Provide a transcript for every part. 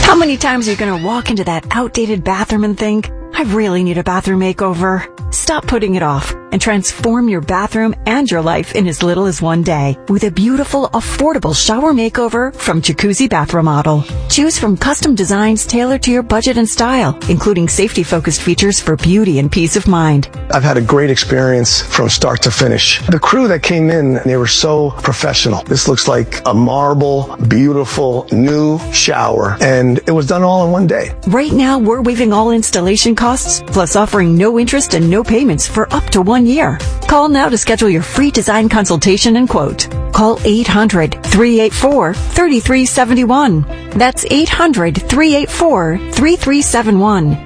How many times are you going to walk into that outdated bathroom and think, I really need a bathroom makeover? Stop putting it off and transform your bathroom and your life in as little as one day with a beautiful, affordable shower makeover from Jacuzzi Bath Remodel. Choose from custom designs tailored to your budget and style, including safety-focused features for beauty and peace of mind. I've had a great experience from start to finish. The crew that came in, they were so professional. This looks like a marble, beautiful, new shower, and it was done all in one day. Right now, we're waiving all installation costs, plus offering no interest and no payments for up to 1 year. Call now to schedule your free design consultation and quote. Call 800-384-3371. That's 800-384-3371.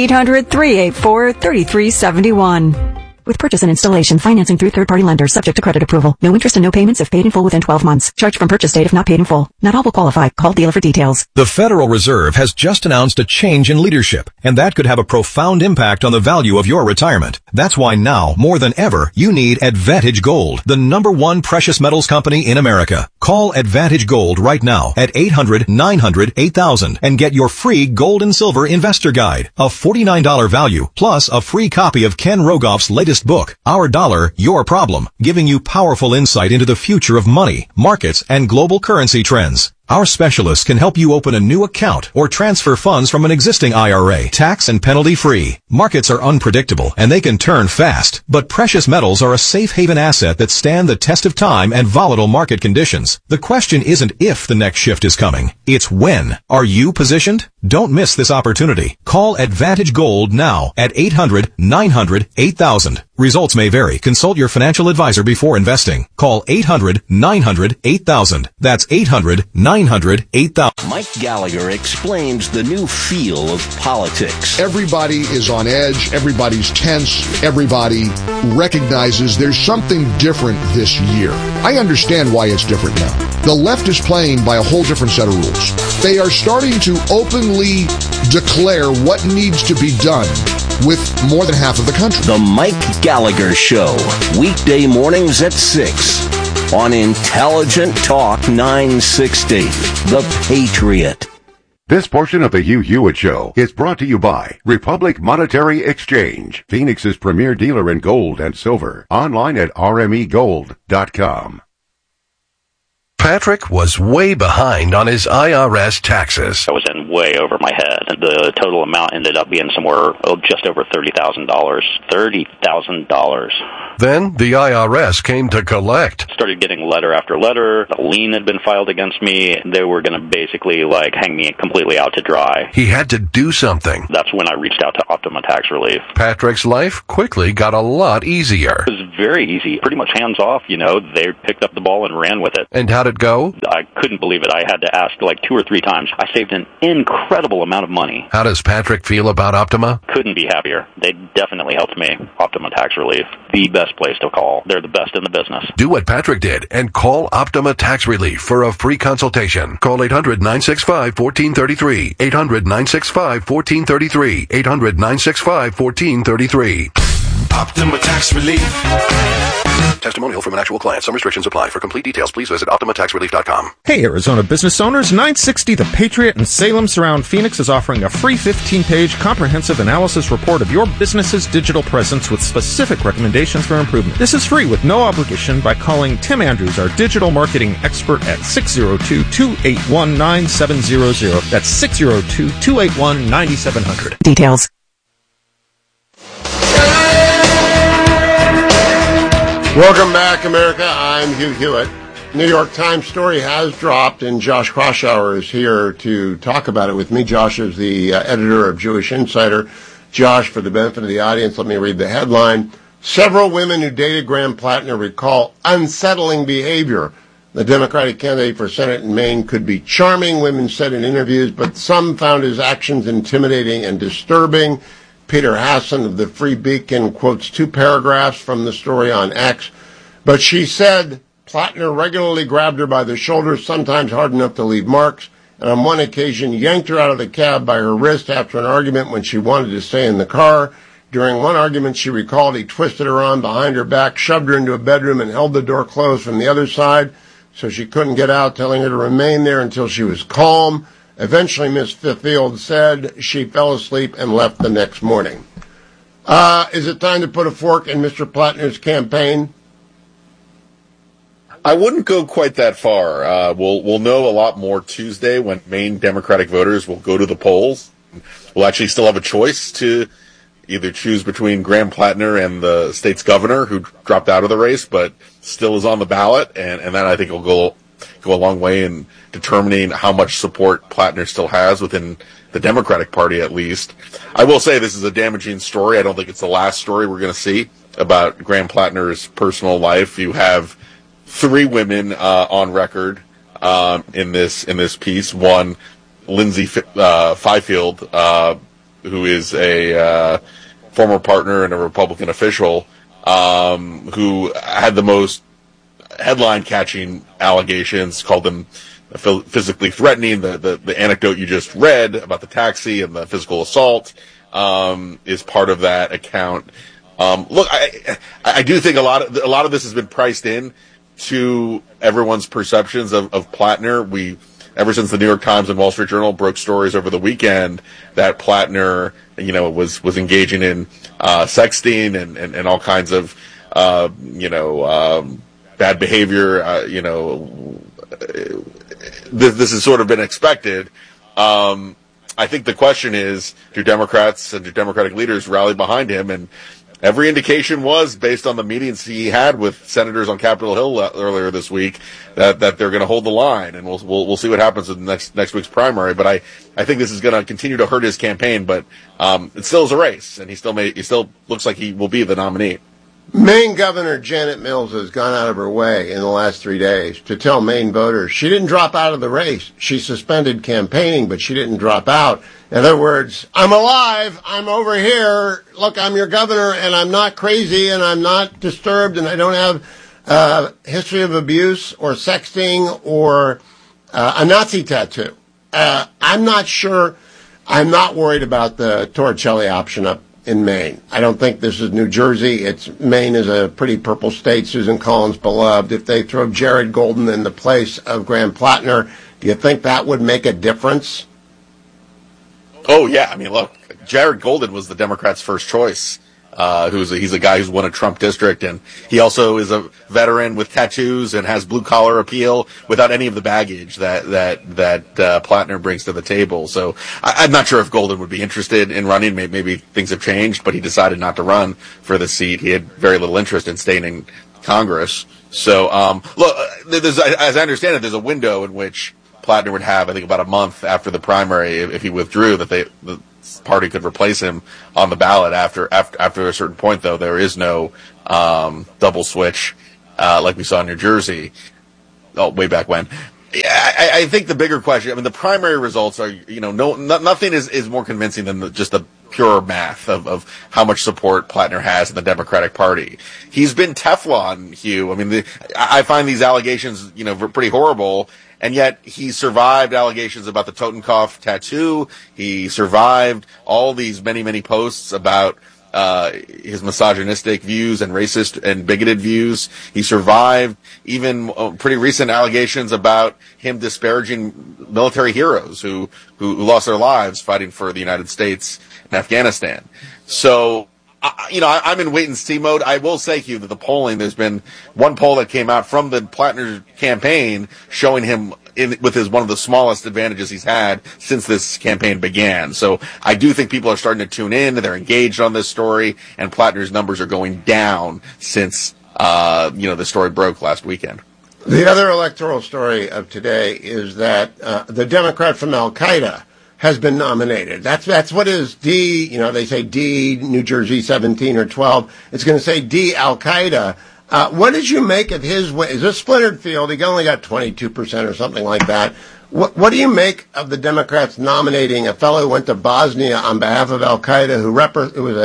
800-384-3371. With purchase and installation, financing through third-party lenders, subject to credit approval. No interest and no payments if paid in full within 12 months. Charged from purchase date if not paid in full. Not all will qualify. Call dealer for details. The Federal Reserve has just announced a change in leadership, and that could have a profound impact on the value of your retirement. That's why now, more than ever, you need Advantage Gold, the #1 precious metals company in America. Call Advantage Gold right now at 800-900-8000 and get your free gold and silver investor guide, a $49 value, plus a free copy of Ken Rogoff's latest book, Our Dollar, Your Problem, giving you powerful insight into the future of money, markets, and global currency trends. Our specialists can help you open a new account or transfer funds from an existing IRA, tax and penalty free. Markets are unpredictable and they can turn fast, but precious metals are a safe haven asset that stand the test of time and volatile market conditions. The question isn't if the next shift is coming, it's when. Are you positioned? Don't miss this opportunity. Call Advantage Gold now at 800-900-8000. Results may vary. Consult your financial advisor before investing. Call 800-900-8000. That's 800-900-8000. Mike Gallagher explains the new feel of politics. Everybody is on edge. Everybody's tense. Everybody recognizes there's something different this year. I understand why it's different now. The left is playing by a whole different set of rules. They are starting to openly declare what needs to be done with more than half of the country. The Mike Gallagher Show, weekday mornings at 6 on Intelligent Talk 960, The Patriot. This portion of the Hugh Hewitt Show is brought to you by Republic Monetary Exchange, Phoenix's premier dealer in gold and silver. Online at rmegold.com. Patrick was way behind on his IRS taxes. I was in way over my head. The total amount ended up being somewhere just over $30,000. $30,000. Then the IRS came to collect. Started getting letter after letter. A lien had been filed against me. They were going to basically hang me completely out to dry. He had to do something. That's when I reached out to Optima Tax Relief. Patrick's life quickly got a lot easier. It was very easy. Pretty much hands off, They picked up the ball and ran with it. And how'd it go? I couldn't believe it. I had to ask 2 or 3 times. I saved an incredible amount of money. How does Patrick feel about Optima? Couldn't be happier. They definitely helped me. Optima Tax Relief, the best place to call. They're the best in the business. Do what Patrick did and call Optima Tax Relief for a free consultation. Call 800-965-1433. 800-965-1433. 800-965-1433. Optima Tax Relief. Testimonial from an actual client. Some restrictions apply. For complete details, please visit OptimaTaxRelief.com. Hey, Arizona business owners. 960 The Patriot and Salem Surround Phoenix is offering a free 15-page comprehensive analysis report of your business's digital presence with specific recommendations for improvement. This is free with no obligation by calling Tim Andrews, our digital marketing expert, at 602-281-9700. That's 602-281-9700. Details. Welcome back, America. I'm Hugh Hewitt. New York Times story has dropped, and Josh Kraushaar is here to talk about it with me. Josh is the editor of Jewish Insider. Josh, for the benefit of the audience, let me read the headline. Several women who dated Graham Plattner recall unsettling behavior. The Democratic candidate for Senate in Maine could be charming, women said in interviews, but some found his actions intimidating and disturbing. Peter Hassan of the Free Beacon quotes 2 paragraphs from the story on X. But she said Plattner regularly grabbed her by the shoulders, sometimes hard enough to leave marks, and on one occasion yanked her out of the cab by her wrist after an argument when she wanted to stay in the car. During one argument, she recalled he twisted her arm behind her back, shoved her into a bedroom, and held the door closed from the other side so she couldn't get out, telling her to remain there until she was calm. Eventually, Ms. Field said she fell asleep and left the next morning. Is it time to put a fork in Mr. Plattner's campaign? I wouldn't go quite that far. We'll know a lot more Tuesday when Maine Democratic voters will go to the polls. We'll actually still have a choice to either choose between Graham Plattner and the state's governor, who dropped out of the race but still is on the ballot, and that I think will go a long way in determining how much support Plattner still has within the Democratic Party, at least. I will say this is a damaging story. I don't think it's the last story we're going to see about Graham Plattner's personal life. You have 3 women on record in this piece. One, Lindsay Fifield, who is a former partner and a Republican official, who had the most headline-catching allegations, called them physically threatening. The anecdote you just read about the taxi and the physical assault is part of that account. Look, I do think a lot of this has been priced in to everyone's perceptions of Plattner. Ever since the New York Times and Wall Street Journal broke stories over the weekend that Plattner, was engaging in sexting and all kinds of, bad behavior, this has sort of been expected. I think the question is, do Democrats and do Democratic leaders rally behind him? And every indication was, based on the meetings he had with senators on Capitol Hill earlier this week, that they're going to hold the line, and we'll see what happens in next week's primary. But I think this is going to continue to hurt his campaign. But it still is a race, and he still looks like he will be the nominee. Maine Governor Janet Mills has gone out of her way in the last 3 days to tell Maine voters she didn't drop out of the race. She suspended campaigning, but she didn't drop out. In other words, I'm alive, I'm over here, look, I'm your governor, and I'm not crazy, and I'm not disturbed, and I don't have a history of abuse or sexting or a Nazi tattoo. I'm not sure. I'm not worried about the Torricelli option up in Maine. I don't think this is New Jersey. Maine is a pretty purple state. Susan Collins beloved. If they throw Jared Golden in the place of Graham Plattner, do you think that would make a difference? Oh yeah, I mean, look, Jared Golden was the Democrats' first choice. He's a guy who's won a Trump district, and he also is a veteran with tattoos and has blue collar appeal without any of the baggage that Plattner brings to the table. So I'm not sure if Golden would be interested in running. Maybe things have changed, but he decided not to run for the seat. He had very little interest in staying in Congress. So look, as I understand it, there's a window in which Plattner would have, I think, about a month after the primary, if he withdrew, that the party could replace him on the ballot. After a certain point, though, there is no double switch like we saw in New Jersey. Way back when. I think the bigger question, I mean, the primary results are, nothing is more convincing than just the pure math of how much support Plattner has in the Democratic Party. He's been Teflon, Hugh. I mean, I find these allegations, pretty horrible. And yet he survived allegations about the Totenkopf tattoo. He survived all these many, many posts about his misogynistic views and racist and bigoted views. He survived even pretty recent allegations about him disparaging military heroes who lost their lives fighting for the United States in Afghanistan. So, I'm in wait-and-see mode. I will say, Hugh, that the polling, there's been one poll that came out from the Plattner campaign showing him with one of the smallest advantages he's had since this campaign began. So I do think people are starting to tune in. They're engaged on this story, and Plattner's numbers are going down since, the story broke last weekend. The other electoral story of today is that the Democrat from Al-Qaeda has been nominated. That's what is D, they say D, New Jersey 17 or 12. It's going to say D, Al-Qaeda. What did you make of his win? Is a splintered field. He only got 22% or something like that. What do you make of the Democrats nominating a fellow who went to Bosnia on behalf of Al-Qaeda, who was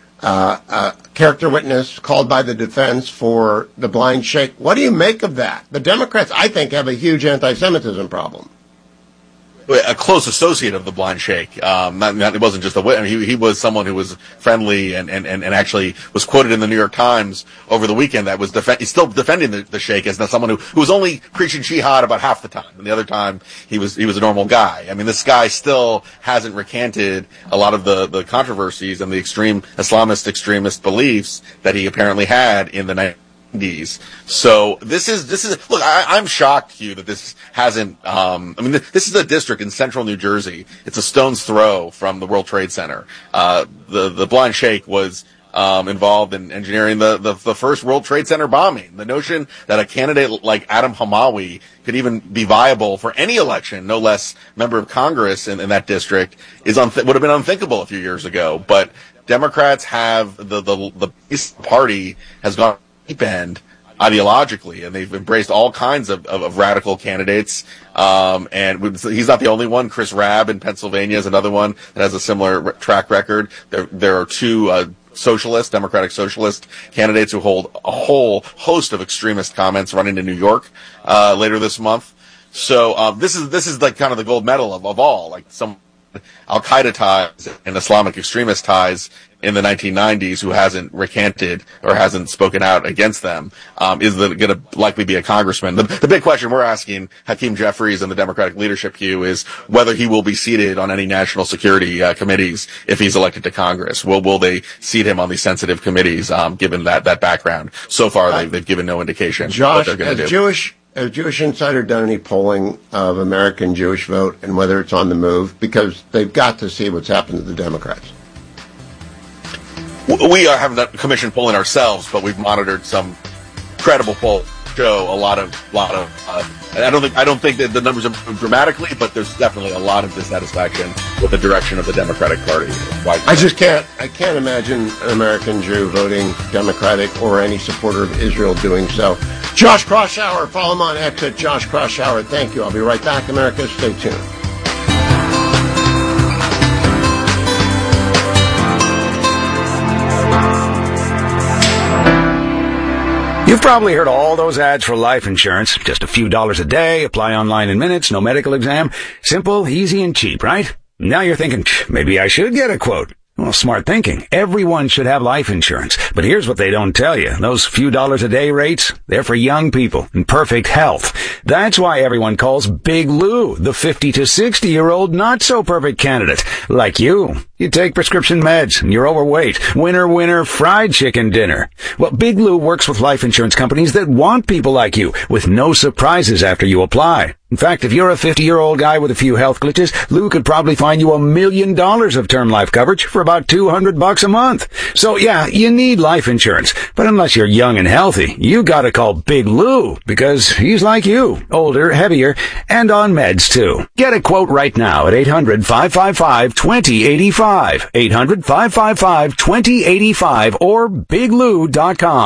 a character witness called by the defense for the blind sheikh? What do you make of that? The Democrats, I think, have a huge anti-Semitism problem. a close associate of the Blind Sheikh. It wasn't just he was someone who was friendly and actually was quoted in the New York Times over the weekend that was he's still defending the Sheikh as someone who was only preaching jihad about half the time, and the other time he was a normal guy. I mean, this guy still hasn't recanted a lot of the controversies and the extreme Islamist extremist beliefs that he apparently had in the 90s. So this is look, I'm shocked, Hugh, that this hasn't this is a district in central New Jersey. It's a stone's throw from the World Trade Center. The Blind Sheikh was involved in engineering the first World Trade Center bombing. The notion that a candidate like Adam Hamawi could even be viable for any election, no less member of Congress in that district, would have been unthinkable a few years ago. But Democrats have the party has gone deep end ideologically, and they've embraced all kinds of radical candidates. And he's not the only one. Chris Rabb in Pennsylvania is another one that has a similar track record. There are two Democratic socialist candidates who hold a whole host of extremist comments running to New York later this month. So this is like kind of the gold medal of all, like some Al-Qaeda ties and Islamic extremist ties in the 1990s who hasn't recanted or hasn't spoken out against them, is going to likely be a congressman. The big question we're asking Hakeem Jeffries and the Democratic leadership, Hugh, is whether he will be seated on any national security committees if he's elected to Congress. Will they seat him on these sensitive committees, given that background? So far, they've given no indication what they're going to do. Has Jewish Insider done any polling of American Jewish vote and whether it's on the move? Because they've got to see what's happened to the Democrats. We haven't done commission polling ourselves, but we've monitored some credible polls show a lot of. I don't think that the numbers have moved dramatically, but there's definitely a lot of dissatisfaction with the direction of the Democratic Party. I can't imagine an American Jew voting Democratic or any supporter of Israel doing so. Josh Kraushaar, follow him on X at Josh Kraushaar. Thank you. I'll be right back, America. Stay tuned. You've probably heard all those ads for life insurance. Just a few dollars a day, apply online in minutes, no medical exam. Simple, easy, and cheap, right? Now you're thinking, maybe I should get a quote. Well, smart thinking. Everyone should have life insurance. But here's what they don't tell you. Those few dollars a day rates, they're for young people in perfect health. That's why everyone calls Big Lou the 50 to 60-year-old not-so-perfect candidate. Like you. You take prescription meds, and you're overweight. Winner, fried chicken dinner. Well, Big Lou works with life insurance companies that want people like you, with no surprises after you apply. In fact, if you're a 50-year-old guy with a few health glitches, Lou could probably find you $1 million of term life coverage for about $200 a month. So yeah, you need life insurance. But unless you're young and healthy, you gotta call Big Lou, because he's like you, older, heavier, and on meds too. Get a quote right now at 800-555-2085. 800-555-2085 or biglou.com.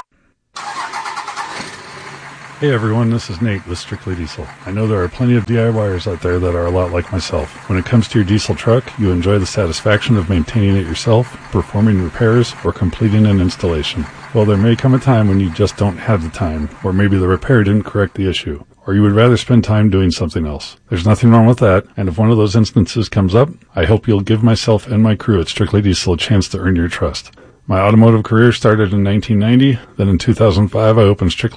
Hey everyone, this is Nate with Strictly Diesel. I know there are plenty of DIYers out there that are a lot like myself. When it comes to your diesel truck, you enjoy the satisfaction of maintaining it yourself, performing repairs, or completing an installation. Well, there may come a time when you just don't have the time, or maybe the repair didn't correct the issue, or you would rather spend time doing something else. There's nothing wrong with that, and if one of those instances comes up, I hope you'll give myself and my crew at Strictly Diesel a chance to earn your trust. My automotive career started in 1990, then in 2005 I opened Strictly